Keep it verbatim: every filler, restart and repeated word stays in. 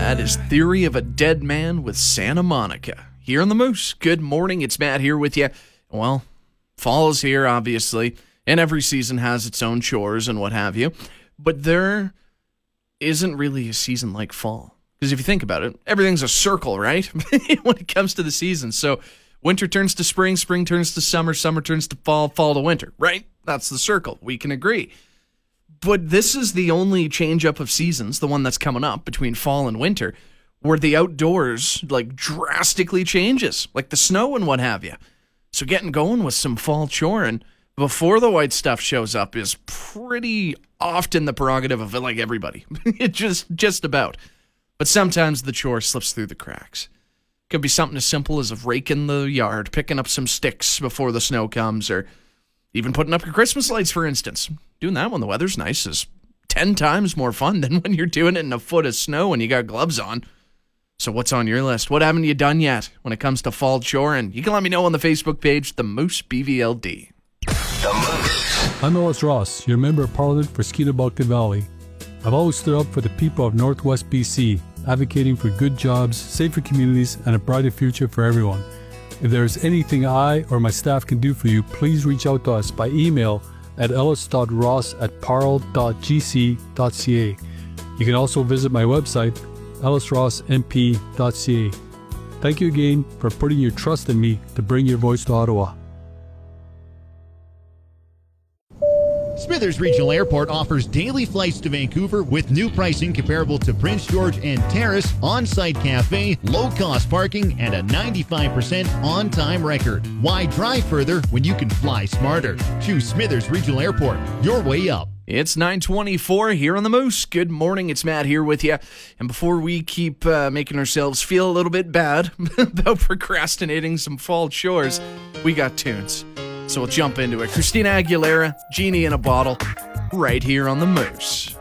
That is Theory of a Dead Man with Santa Monica. Here on the Moose. Good morning, it's Matt here with you. Well, fall is here, obviously, and every season has its own chores and what have you. But there isn't really a season like fall. Because if you think about it, everything's a circle, right? When it comes to the season. So winter turns to spring, spring turns to summer, summer turns to fall, fall to winter, right? That's the circle. We can agree. But this is the only change up of seasons, the one that's coming up between fall and winter, where the outdoors like drastically changes, like the snow and what have you. So getting going with some fall choring before the white stuff shows up is pretty often the prerogative of like everybody. It just just about. But sometimes the chore slips through the cracks. Could be something as simple as raking the yard, picking up some sticks before the snow comes, or even putting up your Christmas lights, for instance. Doing that when the weather's nice is ten times more fun than when you're doing it in a foot of snow and you got gloves on. So what's on your list? What haven't you done yet when it comes to fall choring? You can let me know on the Facebook page, The Moose B V L D. The Moose. I'm Ellis Ross, your Member of Parliament for Skeetabogton Valley. I've always stood up for the people of Northwest B C, advocating for good jobs, safer communities, and a brighter future for everyone. If there is anything I or my staff can do for you, please reach out to us by email at ellis dot ross at parle dot g c dot c a. You can also visit my website, ellis ross m p dot c a. Thank you again for putting your trust in me to bring your voice to Ottawa. Smithers Regional Airport offers daily flights to Vancouver with new pricing comparable to Prince George and Terrace, on-site cafe, low-cost parking, and a ninety-five percent on-time record. Why drive further when you can fly smarter? Choose Smithers Regional Airport. Your way up. It's nine twenty-four here on the Moose. Good morning, it's Matt here with you. And before we keep uh, making ourselves feel a little bit bad about procrastinating some fall chores, we got tunes. So we'll jump into it. Christina Aguilera, Genie in a Bottle, right here on the Moose.